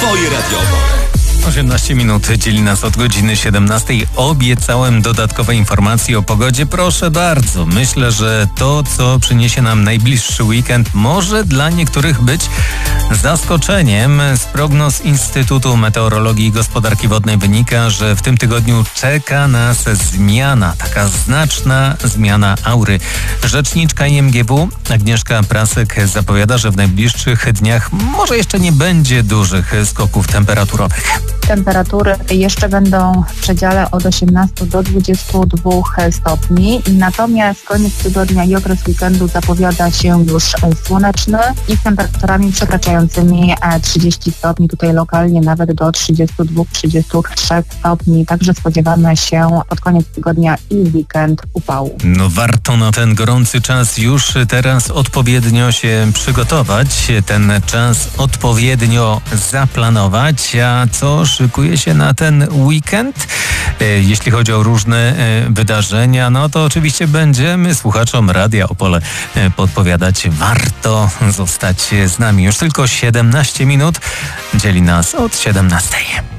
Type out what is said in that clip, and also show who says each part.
Speaker 1: Twoje Radio Opole.
Speaker 2: 18 minut dzieli nas od godziny 17. Obiecałem dodatkowe informacje o pogodzie. Proszę bardzo. Myślę, że to, co przyniesie nam najbliższy weekend, może dla niektórych być zaskoczeniem. Z prognoz Instytutu Meteorologii i Gospodarki Wodnej wynika, że w tym tygodniu czeka nas zmiana, taka znaczna zmiana aury. Rzeczniczka IMGW Agnieszka Prasek zapowiada, że w najbliższych dniach może jeszcze nie będzie dużych skoków temperaturowych.
Speaker 3: Temperatury jeszcze będą w przedziale od 18 do 22 stopni, natomiast koniec tygodnia i okres weekendu zapowiada się już słoneczny i z temperaturami przekraczającymi 30 stopni, tutaj lokalnie nawet do 32-33 stopni, także spodziewamy się pod koniec tygodnia i weekend upału.
Speaker 2: No warto na ten gorący czas już teraz odpowiednio się przygotować, ten czas odpowiednio zaplanować, a co szykuje się na ten weekend? Jeśli chodzi o różne wydarzenia, no to oczywiście będziemy słuchaczom Radia Opole podpowiadać. Warto zostać z nami. Już tylko 17 minut dzieli nas od 17.